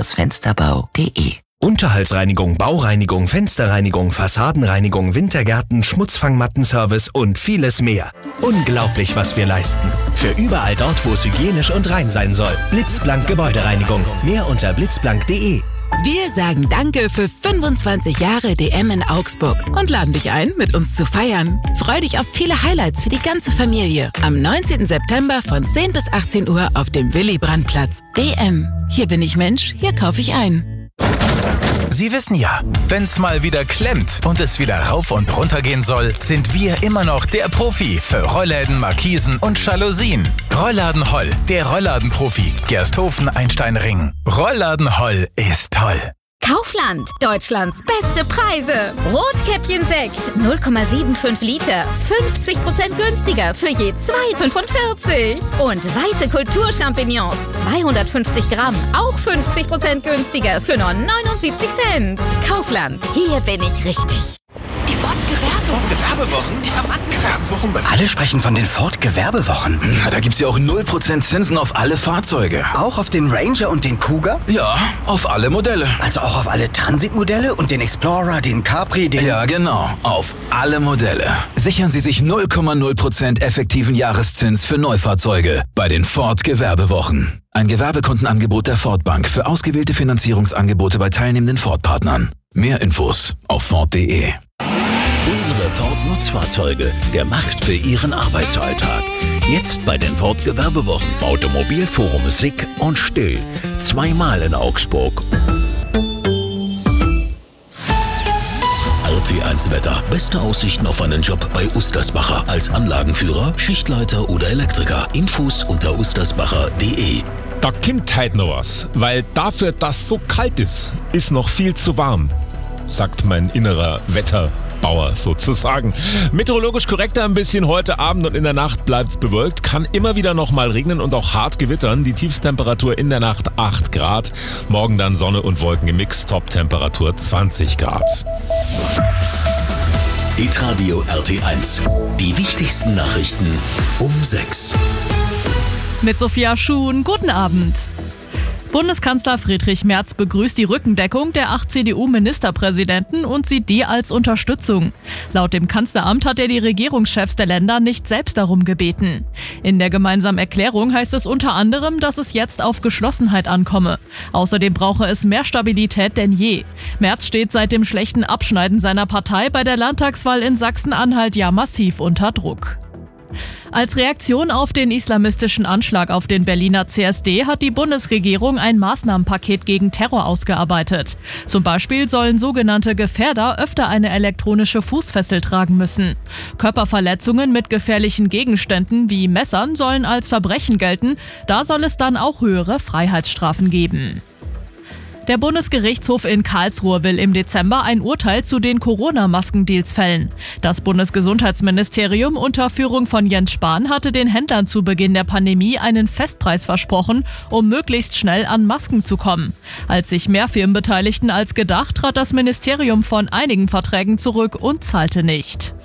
Fensterbau.de. Unterhaltsreinigung, Baureinigung, Fensterreinigung, Fassadenreinigung, Wintergärten, Schmutzfangmattenservice und vieles mehr. Unglaublich, was wir leisten. Für überall dort, wo es hygienisch und rein sein soll. Blitzblank Gebäudereinigung. Mehr unter blitzblank.de. Wir sagen Danke für 25 Jahre DM in Augsburg und laden dich ein, mit uns zu feiern. Freu dich auf viele Highlights für die ganze Familie. Am 19. September von 10 bis 18 Uhr auf dem Willy-Brandt-Platz. DM. Hier bin ich Mensch, hier kaufe ich ein. Sie wissen ja, wenn's mal wieder klemmt und es wieder rauf und runter gehen soll, sind wir immer noch der Profi für Rollläden, Markisen und Jalousien. Rollladen Holl, der Rollladenprofi. Gersthofen, Einstein-Ring. Rollladen Holl ist toll. Kaufland, Deutschlands beste Preise. Rotkäppchen-Sekt, 0,75 Liter, 50% günstiger für je 2,45. Und weiße Kulturchampignons, 250 Gramm, auch 50% günstiger für nur 79 Cent. Kaufland, hier bin ich richtig. Die Ford-Gewerbewochen? Gewerbewochen? Alle sprechen von den Ford-Gewerbewochen. Na, da gibt's ja auch 0% Zinsen auf alle Fahrzeuge. Auch auf den Ranger und den Cougar? Ja, auf alle Modelle. Also auch auf alle Transitmodelle und den Explorer, den Capri, den... Ja, genau. Auf alle Modelle. Sichern Sie sich 0,0% effektiven Jahreszins für Neufahrzeuge bei den Ford-Gewerbewochen. Ein Gewerbekundenangebot der Ford Bank für ausgewählte Finanzierungsangebote bei teilnehmenden Ford-Partnern. Mehr Infos auf Ford.de. Unsere Ford-Nutzfahrzeuge, der Macht für Ihren Arbeitsalltag. Jetzt bei den Ford-Gewerbewochen. Automobilforum Sick und Still. 2-mal in Augsburg. RT1 Wetter. Beste Aussichten auf einen Job bei Ustersbacher. Als Anlagenführer, Schichtleiter oder Elektriker. Infos unter ustersbacher.de. Da kommt halt noch was, weil dafür, dass so kalt ist noch viel zu warm, sagt mein innerer Wetterbauer sozusagen. Meteorologisch korrekter ein bisschen heute Abend und in der Nacht bleibt's bewölkt, kann immer wieder noch mal regnen und auch hart gewittern. Die Tiefstemperatur in der Nacht 8 Grad, morgen dann Sonne und Wolken im Mix, Top-Temperatur 20 Grad. Hitradio RT1. Die wichtigsten Nachrichten um 6. Mit Sophia Schuhn, guten Abend. Bundeskanzler Friedrich Merz begrüßt die Rückendeckung der 8 CDU-Ministerpräsidenten und sieht die als Unterstützung. Laut dem Kanzleramt hat er die Regierungschefs der Länder nicht selbst darum gebeten. In der gemeinsamen Erklärung heißt es unter anderem, dass es jetzt auf Geschlossenheit ankomme. Außerdem brauche es mehr Stabilität denn je. Merz steht seit dem schlechten Abschneiden seiner Partei bei der Landtagswahl in Sachsen-Anhalt ja massiv unter Druck. Als Reaktion auf den islamistischen Anschlag auf den Berliner CSD hat die Bundesregierung ein Maßnahmenpaket gegen Terror ausgearbeitet. Zum Beispiel sollen sogenannte Gefährder öfter eine elektronische Fußfessel tragen müssen. Körperverletzungen mit gefährlichen Gegenständen wie Messern sollen als Verbrechen gelten. Da soll es dann auch höhere Freiheitsstrafen geben. Der Bundesgerichtshof in Karlsruhe will im Dezember ein Urteil zu den Corona-Maskendeals fällen. Das Bundesgesundheitsministerium unter Führung von Jens Spahn hatte den Händlern zu Beginn der Pandemie einen Festpreis versprochen, um möglichst schnell an Masken zu kommen. Als sich mehr Firmen beteiligten als gedacht, trat das Ministerium von einigen Verträgen zurück und zahlte nicht.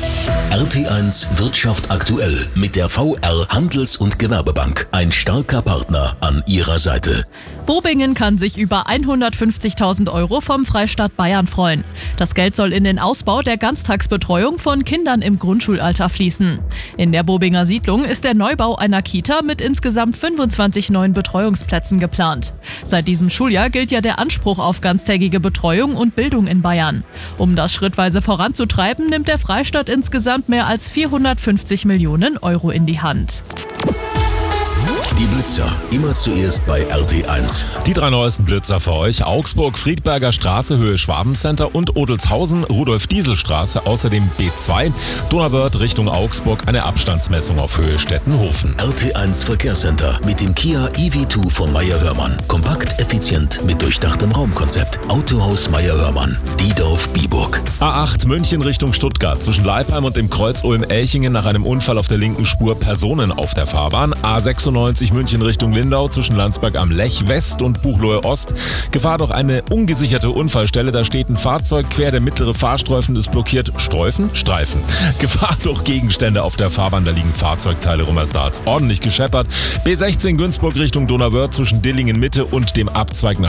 RT1 Wirtschaft aktuell mit der VR Handels- und Gewerbebank. Ein starker Partner an Ihrer Seite. Bobingen kann sich über 150.000 € vom Freistaat Bayern freuen. Das Geld soll in den Ausbau der Ganztagsbetreuung von Kindern im Grundschulalter fließen. In der Bobinger Siedlung ist der Neubau einer Kita mit insgesamt 25 neuen Betreuungsplätzen geplant. Seit diesem Schuljahr gilt ja der Anspruch auf ganztägige Betreuung und Bildung in Bayern. Um das schrittweise voranzutreiben, nimmt der Freistaat insgesamt mehr als 450 Millionen € in die Hand. Die Blitzer, immer zuerst bei RT1. Die 3 neuesten Blitzer für euch: Augsburg, Friedberger Straße, Höhe Schwabencenter und Odelshausen, Rudolf-Diesel-Straße, außerdem B2, Donauwörth Richtung Augsburg, eine Abstandsmessung auf Höhe Stettenhofen. RT1 Verkehrscenter mit dem Kia EV2 von Meyer-Hörmann. Kompakt, effizient, mit durchdachtem Raumkonzept. Autohaus Meyer-Hörmann, Diedorf-Biburg. A8 München Richtung Stuttgart, zwischen Leipheim und dem Kreuz Ulm-Elchingen nach einem Unfall auf der linken Spur Personen auf der Fahrbahn. A96 München Richtung Lindau, zwischen Landsberg am Lech West und Buchloe Ost. Gefahr durch eine ungesicherte Unfallstelle, da steht ein Fahrzeug quer, der mittlere Fahrstreifen ist blockiert. Streifen? Gefahr durch Gegenstände auf der Fahrbahn, da liegen Fahrzeugteile rum, da hat's ordentlich gescheppert. B16 Günzburg Richtung Donauwörth, zwischen Dillingen Mitte und dem Abzweig nach